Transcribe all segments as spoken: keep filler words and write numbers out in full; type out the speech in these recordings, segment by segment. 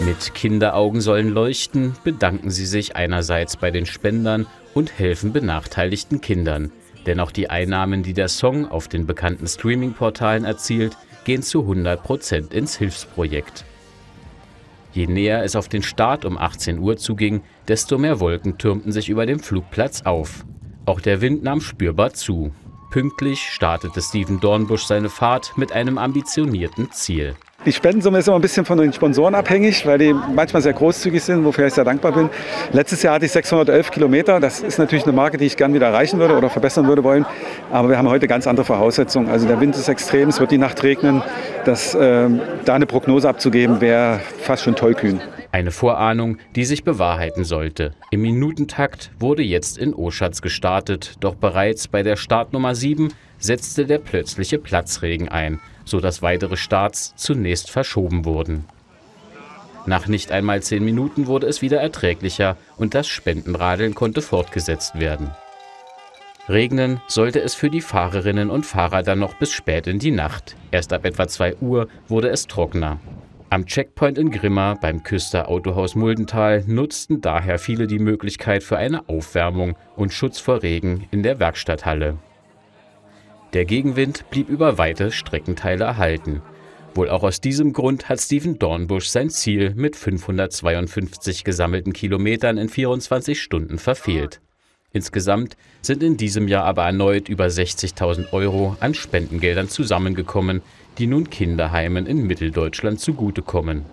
Mit Kinderaugen sollen leuchten, bedanken sie sich einerseits bei den Spendern und helfen benachteiligten Kindern. Denn auch die Einnahmen, die der Song auf den bekannten Streaming-Portalen erzielt, gehen zu hundert Prozent ins Hilfsprojekt. Je näher es auf den Start um achtzehn Uhr zuging, desto mehr Wolken türmten sich über dem Flugplatz auf. Auch der Wind nahm spürbar zu. Pünktlich startete Steven Dornbusch seine Fahrt mit einem ambitionierten Ziel. Die Spendensumme ist immer ein bisschen von den Sponsoren abhängig, weil die manchmal sehr großzügig sind, wofür ich sehr dankbar bin. Letztes Jahr hatte ich sechshundertelf Kilometer. Das ist natürlich eine Marke, die ich gern wieder erreichen würde oder verbessern würde wollen. Aber wir haben heute ganz andere Voraussetzungen. Also der Wind ist extrem, es wird die Nacht regnen. Das, äh, da eine Prognose abzugeben, wäre fast schon tollkühn. Eine Vorahnung, die sich bewahrheiten sollte. Im Minutentakt wurde jetzt in Oschatz gestartet, doch bereits bei der Startnummer sieben setzte der plötzliche Platzregen ein, sodass weitere Starts zunächst verschoben wurden. Nach nicht einmal zehn Minuten wurde es wieder erträglicher und das Spendenradeln konnte fortgesetzt werden. Regnen sollte es für die Fahrerinnen und Fahrer dann noch bis spät in die Nacht. Erst ab etwa zwei Uhr wurde es trockener. Am Checkpoint in Grimma beim Küster Autohaus Muldental nutzten daher viele die Möglichkeit für eine Aufwärmung und Schutz vor Regen in der Werkstatthalle. Der Gegenwind blieb über weite Streckenteile erhalten. Wohl auch aus diesem Grund hat Steven Dornbusch sein Ziel mit fünfhundertzweiundfünfzig gesammelten Kilometern in vierundzwanzig Stunden verfehlt. Insgesamt sind in diesem Jahr aber erneut über sechzigtausend Euro an Spendengeldern zusammengekommen, die nun Kinderheimen in Mitteldeutschland zugutekommen.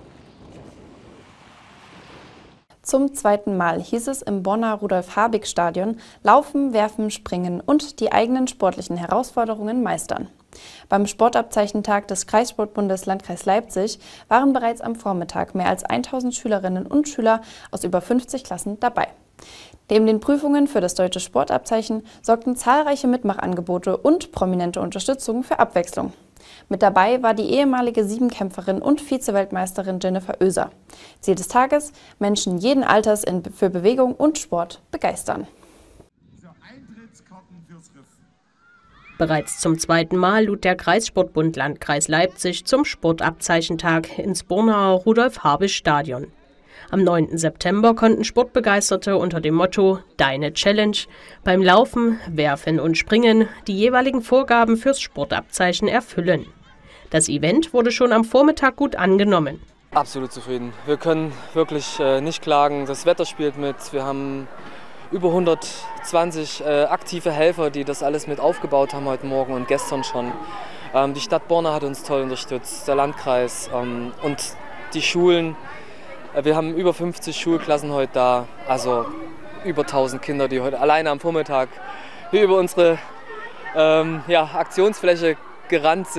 Zum zweiten Mal hieß es im Bonner Rudolf-Habig-Stadion Laufen, Werfen, Springen und die eigenen sportlichen Herausforderungen meistern. Beim Sportabzeichentag des Kreissportbundes Landkreis Leipzig waren bereits am Vormittag mehr als tausend Schülerinnen und Schüler aus über fünfzig Klassen dabei. Neben den Prüfungen für das deutsche Sportabzeichen sorgten zahlreiche Mitmachangebote und prominente Unterstützung für Abwechslung. Mit dabei war die ehemalige Siebenkämpferin und Vize-Weltmeisterin Jennifer Oeser. Ziel des Tages: Menschen jeden Alters in, für Bewegung und Sport begeistern. Bereits zum zweiten Mal lud der Kreissportbund Landkreis Leipzig zum Sportabzeichentag ins Bornauer Rudolf-Habig-Stadion. Am neunten September konnten Sportbegeisterte unter dem Motto »Deine Challenge« beim Laufen, Werfen und Springen die jeweiligen Vorgaben fürs Sportabzeichen erfüllen. Das Event wurde schon am Vormittag gut angenommen. Absolut zufrieden. Wir können wirklich äh, nicht klagen. Das Wetter spielt mit. Wir haben über hundertzwanzig äh, aktive Helfer, die das alles mit aufgebaut haben heute Morgen und gestern schon. Ähm, die Stadt Borna hat uns toll unterstützt, der Landkreis ähm, und die Schulen. Wir haben über fünfzig Schulklassen heute da, also über tausend Kinder, die heute alleine am Vormittag hier über unsere ähm, ja, Aktionsfläche gerannt sind.